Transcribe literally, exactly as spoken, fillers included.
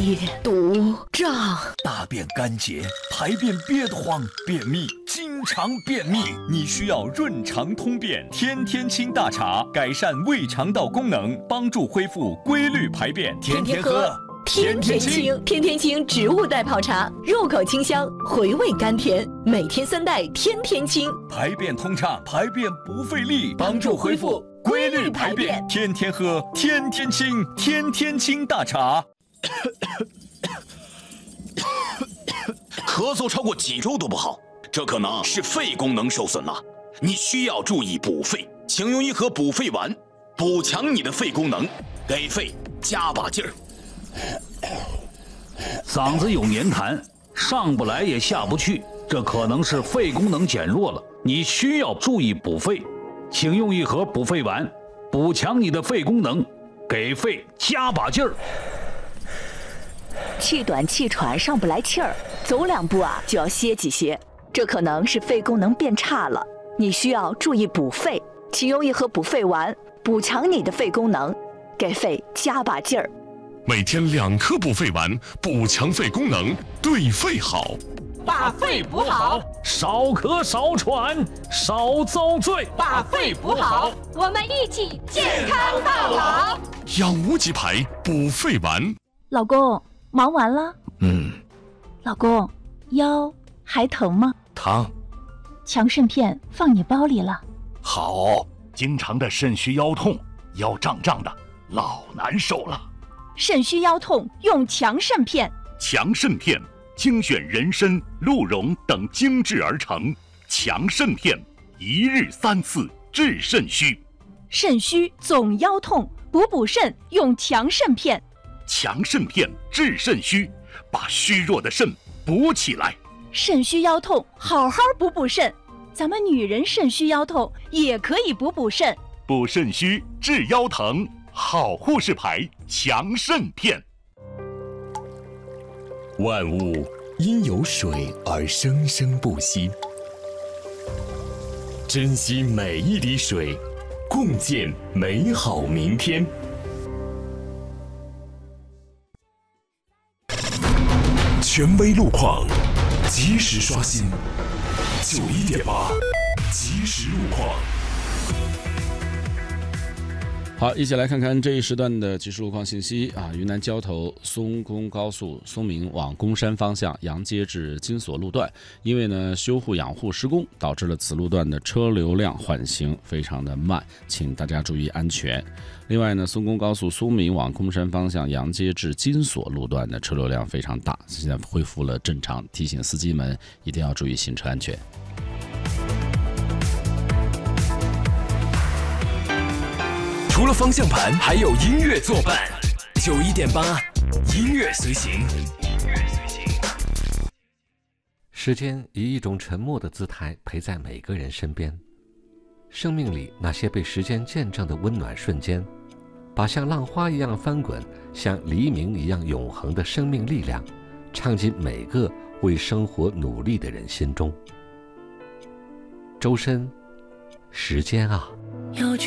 气、堵胀， 大便干结，排便憋得慌，便秘，经常便秘，你需要润肠通便天天清大茶，改善胃肠道功能，帮助恢复规律排便，天天喝。 天天清，天天清植物代泡茶，入口清香，回味甘甜，每天三袋，天天清， 排便通畅，排便不费力，帮助恢复规律排便，天天喝，天天清，天天清大茶。 咳嗽超过几周都不好，这可能是肺功能受损了，你需要注意补肺，请用一盒补肺丸，补强你的肺功能，给肺加把劲儿。 嗓子有黏痰，上不来也下不去，这可能是肺功能减弱了，你需要注意补肺，请用一盒补肺丸，补强你的肺功能，给肺加把劲儿。 气短气喘上不来气儿，走两步啊就要歇几歇，这可能是肺功能变差了，你需要注意补肺，请用一盒补肺丸，补强你的肺功能，给肺加把劲儿。 每天两颗补肺丸，补强肺功能，对肺好。 把肺补好， 少咳少喘，少遭罪。 把肺补好，我们一起健康到老。 养无极牌补肺丸。 老公，忙完了？ 嗯。 老公，腰还疼吗？ 疼。 强肾片放你包里了。 好。经常的肾虚腰痛，腰胀胀的，老难受了。 肾虚腰痛用强肾片。 强肾片精选人参、鹿茸等精制而成，强肾片一日三次治肾虚。 肾虚总腰痛，补补肾用强肾片。 强肾片治肾虚，把虚弱的肾补起来。 肾虚腰痛好好补补肾，咱们女人肾虚腰痛也可以补补肾。 补肾虚治腰疼，好护士牌强肾片。 万物因有水而生生不息，珍惜每一滴水，共建美好明天。权威路况，及时刷新。九一点八，及时路况。 好，一起来看看这一时段的即时路况信息啊！云南交头松公高速松明往公山方向杨街至金锁路段，因为呢修护养护施工，导致了此路段的车流量缓行非常的慢，请大家注意安全。另外呢，松公高速松明往公山方向杨街至金锁路段的车流量非常大，现在恢复了正常，提醒司机们一定要注意行车安全。 除了方向盘，还有音乐作伴。九一点八，音乐随行。 时间以一种沉默的姿态陪在每个人身边。生命里那些被时间见证的温暖瞬间，把像浪花一样翻滚，像黎明一样永恒的生命力量，唱进每个为生活努力的人心中。周深，时间啊。